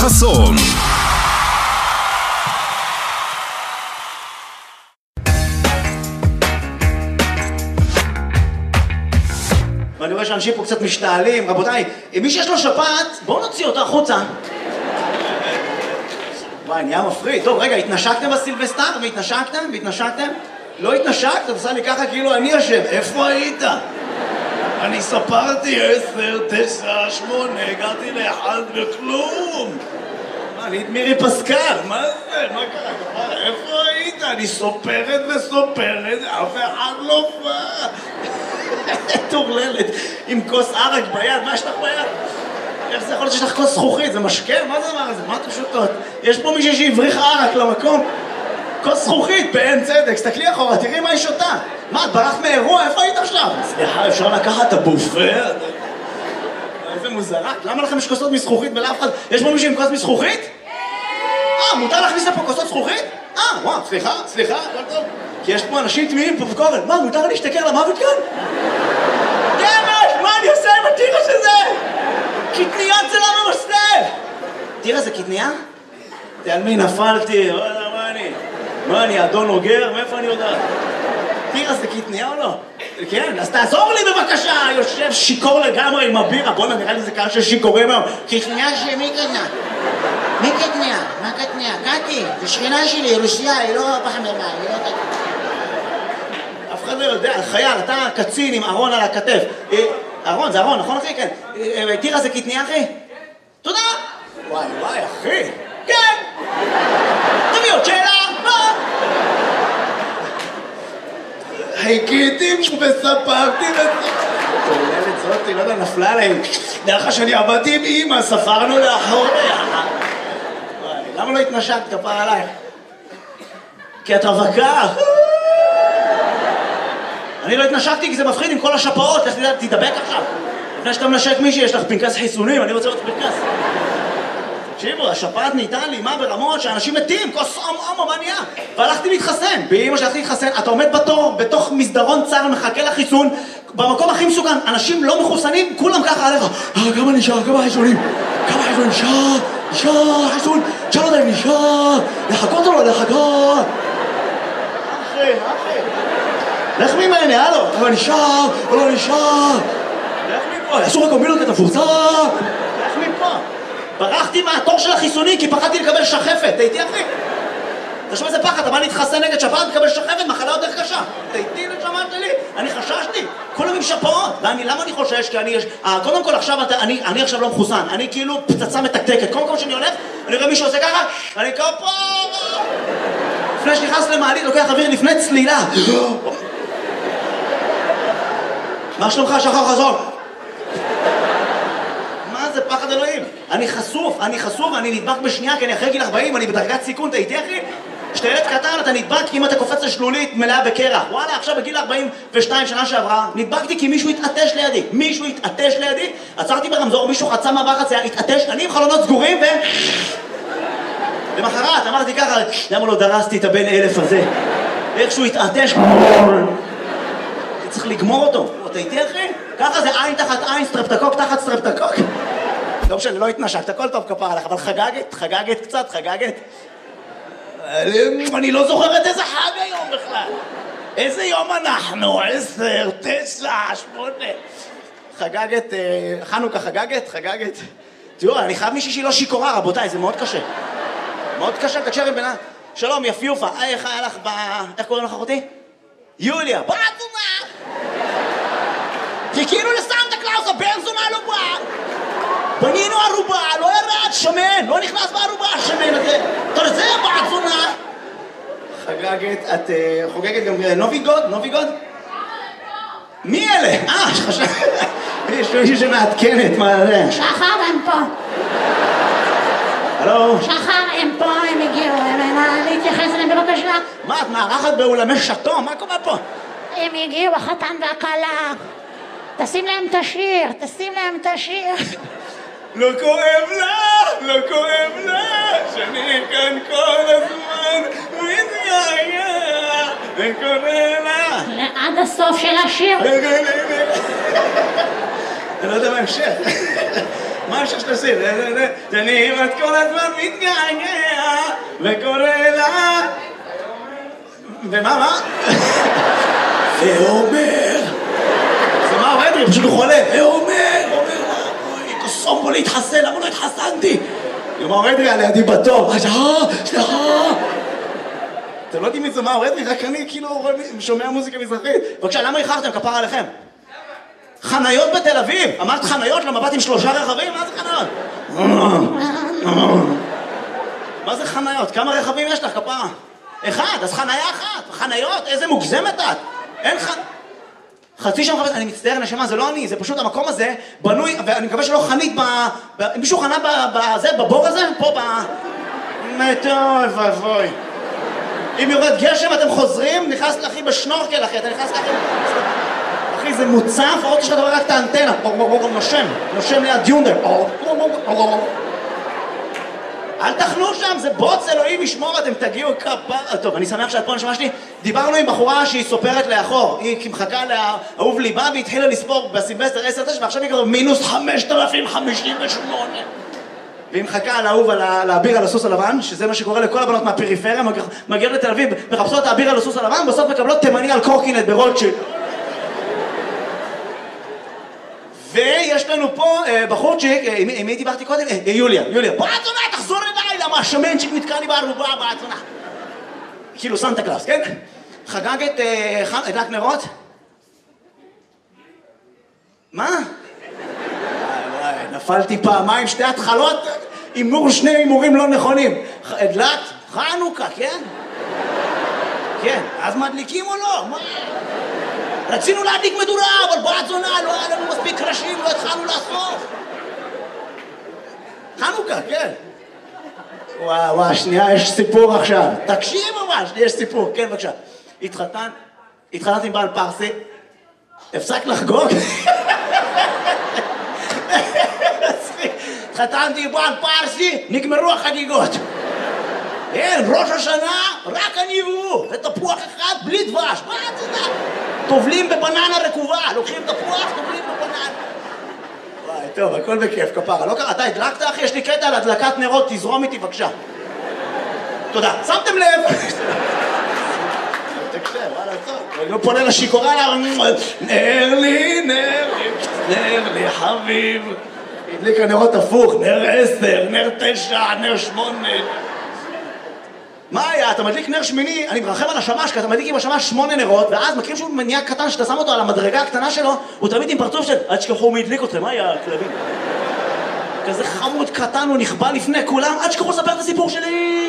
חסון. ואני רואה שאנשים פה קצת משתעלים. רבותיי, מי שיש לו שפעת, בואו נוציא אותו החוצה. וואי, נהיה מפריד. טוב, רגע, התנשקתם בסילבסטר והתנשקתם? לא התנשקת, עושה לי ככה כאילו אני אשם. איפה היית? אני ספרתי 10, 9, 8, הגעתי לאחד וכלום. מה, אני את מירי פסקל, מה זה? מה קרה? איפה היית? אני סופרת וסופרת, אף אחד לא בא. תורללת, עם כוס ערק ביד, מה יש לך ביד? איך זה יכול להיות שיש לך כוס זכוכית? זה משקה? מה זה הדבר הזה? מה אתם שותות? יש פה מישהי שהבריך ערק למקום? כוס זכוכית, בעין צדק, תסתכלי אחורה, תראי מה היא שותה. מה, את ברחת מאירוע? איפה היית עכשיו? סליחה, אפשר לקחת את הבופה? איזה מוזרה. למה לכם יש כוסות מזכוכית ולאף אחד? יש פה מישהו עם כוס מזכוכית? מותר להכניס לפה כוסות זכוכית? וואו, סליחה, הכל טוב. כי יש פה אנשים תמימים פה וקורן. מה, מותר להשתכר למוות כאן? דמש, מה אני עושה עם הטירה שזה? קטניות זה לא ממסטל! טירה זה קטניה? על מי נפלתי? מה אני, אדון אוגר? מאיפה אני יודעת? טירה זה קטניה או לא? כן, אז תעזור לי בבקשה! יושב שיקור לגמרי עם הבירה. בוא'נה, נראה לי זה קהל של שיכורים היום. קטניה שמי קטנה? מי קטניה? מה קטניה? קטי, זה שכנה שלי, רוסיה, היא לא פחמימה, היא לא קטניה. אף אחד לא יודע, חייל, אתה קצין עם ארון על הכתף. ארון, זה ארון, נכון אחי? כן. טירה זה קטניה אחי? תודה! וואי, אחי! כן! תביא עוד שאלה! מה? חיכיתי וספרתי כוללת זאתי, לא יודע, נפלה עליהם. דרך שאני עבדתי עם אמא, ספרנו לאחוריה. למה לא התנשקת כפר עלייך? כי את רווקה. אני לא התנשקתי כי זה מפחיד עם כל השפעות. לך תדבק עכשיו. לפני שאתה מנשק מישהי, יש לך פנקס חיסונים, אני רוצה לראות פנקס. תקשיבו, השפעת נהייתה לימה ברמות שאנשים מתים, כוס מה נהיה? והלכתי להתחסן. באמא שהלכתי להתחסן, אתה עומד בתור, בתוך מסדרון צר, מחכה לחיסון, במקום הכי מסוכן, אנשים לא מחוסנים, כולם ככה עליך. כמה נשאר, כמה חיסונים, נשאר, חיסון, תשאל אותם, נשאר, לחכות או לא לחכות? אחי, לך ממני, הלו, אבל נשאר או לא נשאר? לך מפה, אסור הקומבינות את הפורצה. לך מפה. ברחתי מהתור של החיסונים כי פחדתי לקבל שחפת. תהייתי אחי? תשמע איזה פחד, אתה בא להתחסן נגד שפעת, תקבל שחפת, מחלה יותר קשה. תהייתי לשמעת שלי? אני חששתי. כולם עם שפעות. למה אני חושש? כי אני... קודם כל עכשיו, אני עכשיו לא מחוסן. אני כאילו פצצה מתקתקת. כל מקום שאני הולך, אני רואה מישהו עושה ככה, אני כפה. לפני שנכנס למעלית, לוקח אוויר לפני צלילה. מה שלומך, שחר חזון? מה זה פחד אלוהים? אני חשוף, אני נדבק בשנייה, כי אני אחרי גיל 40, אני בדרגת סיכון, אתה איתי אחי? כשאתה ילד קטן אתה נדבק אם אתה קופץ לשלולית מלאה בקרח. וואלה, עכשיו בגיל 42 שנה שעברה, נדבקתי כי מישהו התעטש לידי. עצרתי ברמזור, מישהו חצה מעבר חצייה, התעטש, אני עם חלונות סגורים למחרת אמרתי ככה, למה לא דרסתי את הבן 1000 הזה? איכשהו התעטש, צריך לגמור אותו. אתה איתי אחי? ככה זה עין תחת עין, סטרפטקוק תחת סטרפטקוק. לא משנה, לא התנשקת, הכל טוב כפר עליך, אבל חגגת קצת. אני לא זוכרת איזה חג היום בכלל. איזה יום אנחנו? 10, 9, 8. חגגת, חנוכה חגגת. תראו, אני חייב מישהי שהיא לא שיקורה, רבותיי, זה מאוד קשה. תקשר עם בינה. שלום, יפיופה, איך היה לך איך קוראים לך אחותי? יוליה, בעצומה! חיכינו לסנטה קלאוס, הבן זונה לא בא! בנינו ערובה, לא ירד, שמן, לא נכנס בערובה, השמן הזה. תרזה, בעצונה! חגגת, את חוגגת גם נוביגוד? מי אלה? יש מישהו שמעדכנת, מה זה? שחר, הם פה. הלו? שחר, הם פה, הם הגיעו, להתייחס אליהם בבקשה. מה, את מארחת באולמי שטו? מה קורה פה? הם הגיעו, החתן והכלה. תשים להם את השיר. לא כואב לה, שאני כאן כל הזמן מתגעגע, וקורא לה. עד הסוף של השיר. אני לא יודע מה המשך. מה אפשר שתשיר? שאני את כל הזמן מתגעגע וקורא לה ומה? ואומר זה מה אדרי? פשוט הוא חולה ואומר אוי, קוסום בו להתחסן, למה לא התחסנתי? מה אדרי על ידי בתור סליחה אתם לא יודעים מי זה מה אדרי? רק אני כאילו שומע מוזיקה מזרחית בבקשה, למה איחרתם? כפרה עליכם חניות בתל אביב! אמרת חניות למבט עם 3 רכבים? מה זה חניות? מה זה חניות? כמה רכבים יש לך, כפרה? 1, אז חניה 1. חניות? איזה מוגזמת את? אין חצי שם חפש, אני מצטער נשמה, זה לא אני, זה פשוט המקום הזה בנוי, ואני מקווה שלא חנית מישהו חנה בבור הזה? פה טוב, אבוי. אם יורד גשם אתם חוזרים, נכנס לאחי בשנורקל אחי, אתה נכנס לאחי... אחי, זה מוצף, עוד יש לך דבר רק את האנטנה, נושם ליד יונדר. אל תחנו שם, זה בוץ אלוהים ישמור, אתם תגיעו כפה... טוב, אני שמח שאת פה נשמע שלי. דיברנו עם בחורה שהיא סופרת לאחור, היא מחכה לאהוב ליבה והתחילה לספור בסילבסטר 10-9 ועכשיו היא כבר מינוס 5,058. והיא מחכה לאהוב על האביר על הסוס הלבן, שזה מה שקורה לכל הבנות מהפריפריה, מגיעות לתל אביב, מחפשות את האביר על הסוס הלבן, בסוף מקבלות תימני על קורקינט ברוטשילד. ויש לנו פה בחורצ'יק, עם מי דיברתי קודם? יוליה, באצונה, תחזור אליי, למה השמנצ'יק נתקע לי בערובה באצונה. כאילו סנטה קלאוס, כן? חגגת הדלק נרות? מה? וואי, נפלתי פעמיים, 2 התחלות, הימור 2 הימורים לא נכונים. הדלק? חנוכה, כן? כן, אז מדליקים או לא? מה? רצינו להדליק מדורה, אבל באצונה לא היה לנו מספיק קרשים, לא התחלנו לאסוף. חנוכה, כן. וואו, שנייה, יש סיפור עכשיו. תקשיב ממש, יש סיפור, כן, בבקשה. התחתנת עם בעל פרסי, הפסק לחגוג. התחתנתי עם בעל פרסי, נגמרו החגיגות. אין, ראש השנה, רק אני והוא. זה תפוח אחד בלי דבש. מה זה זה? טובלים בבננה רקובה. לוקחים תפוח, טובלים בבננה. וואי, טוב, הכל בכיף, כפרה. לא קרה, אתה הדלקת, אחי? יש לי קטע על הדלקת נרות, תזרום איתי, בבקשה. תודה. שמתם לב? תקשב, וואלה, טוב. אני לא פונה לשיקורה לה. נר לי, חביב. הדליק הנרות הפוך, נר 10, נר 9, נר 8. מה היה? אתה מדליק נר שמיני, אני מרחם על השמש, כי אתה מדליק עם השמש 8 נרות, ואז מכירים שהוא מניע קטן שאתה שם אותו על המדרגה הקטנה שלו, הוא תמיד עם פרצוף של עד שכחו מי הדליק אתכם, מה היה כלבים? כזה חמוד קטן, הוא נכבה לפני כולם, עד שכחו לספר את הסיפור.